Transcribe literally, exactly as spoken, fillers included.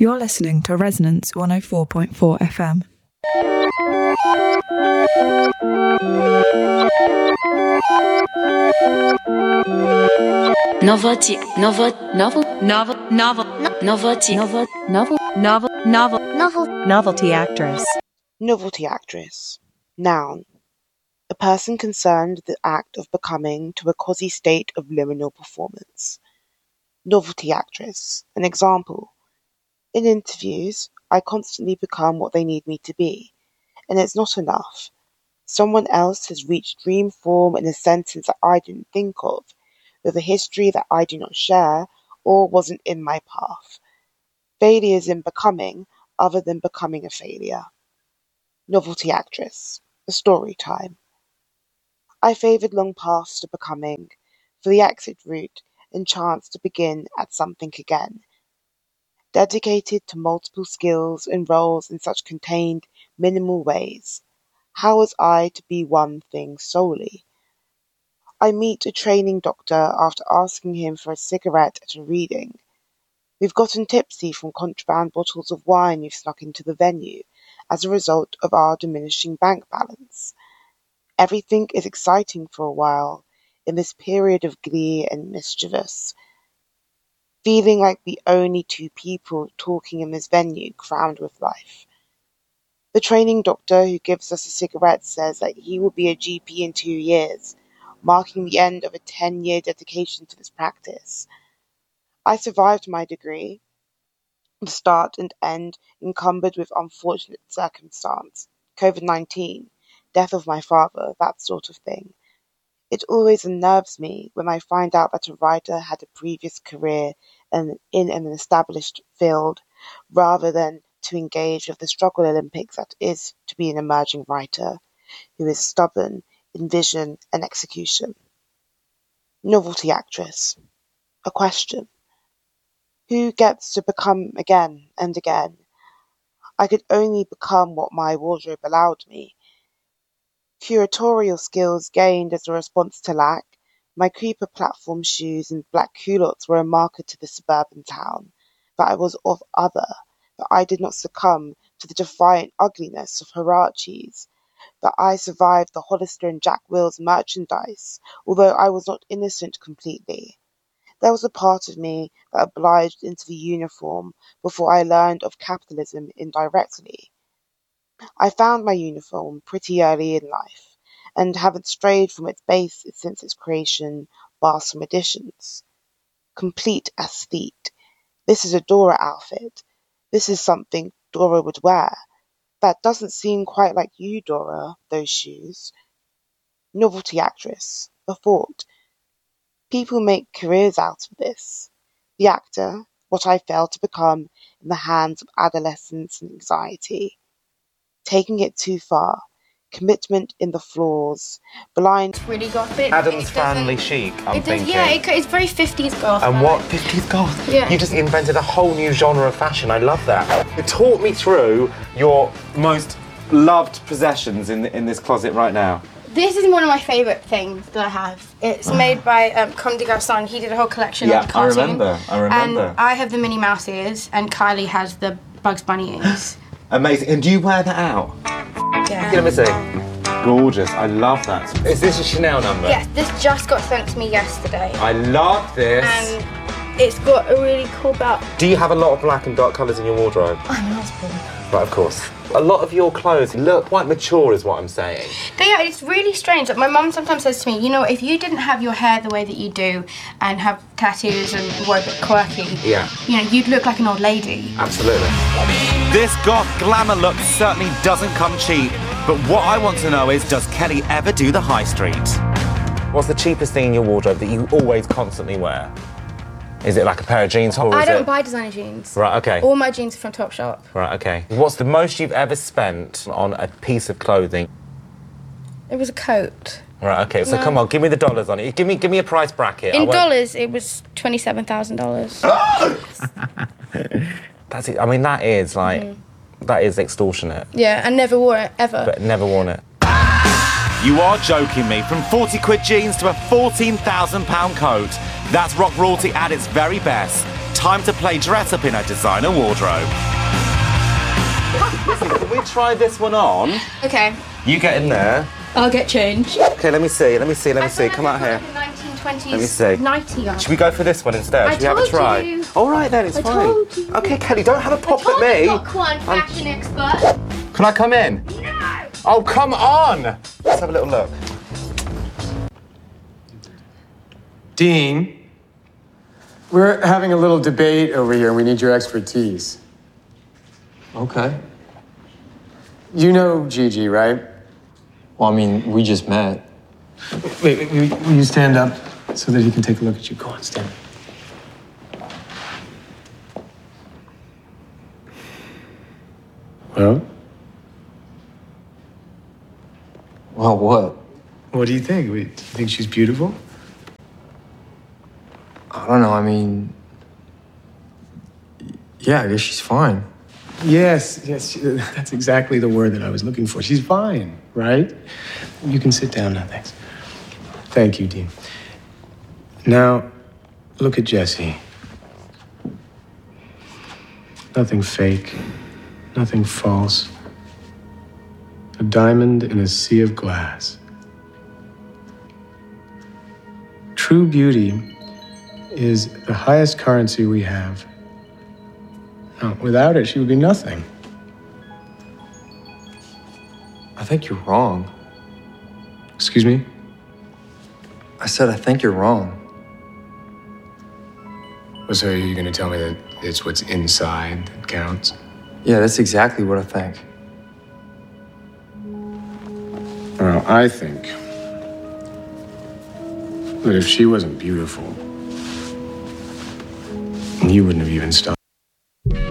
You're listening to Resonance one oh four point four F M. Novelty, novel, novel, novel, novel, novelty, novel, novel, novel, novel, novel, novelty actress. Novelty actress. Noun. A person concerned with the act of becoming to a quasi state of liminal performance. Novelty actress. An example. In interviews, I constantly become what they need me to be, and it's not enough. Someone else has reached dream form in a sentence that I didn't think of, with a history that I do not share or wasn't in my path. Failures in becoming other than becoming a failure. Novelty actress. A story time. I favoured long paths to becoming, for the exit route and chance to begin at something again. Dedicated to multiple skills and roles in such contained, minimal ways. How was I to be one thing solely? I meet a training doctor after asking him for a cigarette at a reading. We've gotten tipsy from contraband bottles of wine you've snuck into the venue as a result of our diminishing bank balance. Everything is exciting for a while in this period of glee and mischievous. Feeling like the only two people talking in this venue crammed with life. The training doctor who gives us a cigarette says that he will be a G P in two years, marking the end of a ten-year dedication to this practice. I survived my degree, the start and end encumbered with unfortunate circumstance, covid nineteen, death of my father, that sort of thing. It always unnerves me when I find out that a writer had a previous career in, in an established field, rather than to engage with the struggle Olympics that is to be an emerging writer, who is stubborn in vision and execution. Novelty actress. A question. Who gets to become again and again? I could only become what my wardrobe allowed me. Curatorial skills gained as a response to lack, my creeper platform shoes and black culottes were a marker to the suburban town, that I was of other, that I did not succumb to the defiant ugliness of Huaraches, that I survived the Hollister and Jack Wills merchandise, although I was not innocent completely. There was a part of me that obliged into the uniform before I learned of capitalism indirectly. I found my uniform pretty early in life, and haven't strayed from its base since its creation, bar some additions. Complete aesthete. This is a Dora outfit. This is something Dora would wear. That doesn't seem quite like you, Dora, those shoes. Novelty actress. A thought. People make careers out of this. The actor, what I failed to become in the hands of adolescence and anxiety. Taking it too far, commitment in the flaws, blind... It's really gothic. Adam's Family Chic, I'm it thinking. Does, yeah, it, it's very fifties goth. And what? fifties goth? Yeah. You just invented a whole new genre of fashion. I love that. Talk me through your most loved possessions in in this closet right now. This is one of my favourite things that I have. It's made by um, Comme des Garçons. He did a whole collection yeah, of cartoon. I remember. I remember. And I have the Minnie Mouse ears, and Kylie has the Bugs Bunny ears. Amazing. And do you wear that out? Yeah. Let me see. Gorgeous. I love that. Is this a Chanel number? Yes, this just got sent to me yesterday. I love this. And it's got a really cool belt. Do you have a lot of black and dark colours in your wardrobe? I'm an husband. Right, of course. A lot of your clothes look quite mature, is what I'm saying. They are. It's really strange. Like, my mum sometimes says to me, you know, if you didn't have your hair the way that you do and have tattoos and were a bit quirky, yeah, you know, you'd look like an old lady. Absolutely. This goth glamour look certainly doesn't come cheap, but what I want to know is, does Kelly ever do the high street? What's the cheapest thing in your wardrobe that you always constantly wear? Is it like a pair of jeans? Or I is don't it... buy designer jeans. Right, okay. All my jeans are from Topshop. Right, okay. What's the most you've ever spent on a piece of clothing? It was a coat. Right, okay. So No. come on, give me the dollars on it. Give me, give me a price bracket. In dollars, it was twenty-seven thousand dollars. That's it. I mean, that is like, Mm. that is extortionate. Yeah, I never wore it, ever. But never worn it. You are joking me. From forty quid jeans to a fourteen thousand pound coat. That's rock royalty at its very best. time to play dress up in her designer wardrobe. Listen, can we try this one on? Okay. You get in there. I'll get changed. Okay, let me see, let me see, let me see. Come out here. nineteen twenties Let me see. nighty on. Should we go for this one instead? I Should we have a told try? you. All right then, it's I fine. told you. Okay, Kelly, don't have a pop Told at me. you not one fashion expert. Can I come in? No. Oh, come on! Let's have a little look. Dean, we're having a little debate over here. We need your expertise. Okay. You know Gigi, right? Well, I mean, we just met. Wait, wait, will will you stand up so that he can take a look at you? Go on, stand. Well? Well, what? What do you think? Do you think she's beautiful? I don't know. I mean, yeah, I guess she's fine. Yes, yes, she- that's exactly the word that I was looking for. She's fine, right? You can sit down now, thanks. Thank you, Dean. Now, look at Jessie. Nothing fake, nothing false. A diamond in a sea of glass. True beauty is the highest currency we have. No, without it, she would be nothing. I think you're wrong. Excuse me? I said, I think you're wrong. Well, so are you going to tell me that it's what's inside that counts? Yeah, that's exactly what I think. Well, I think that if she wasn't beautiful, you wouldn't have even stopped.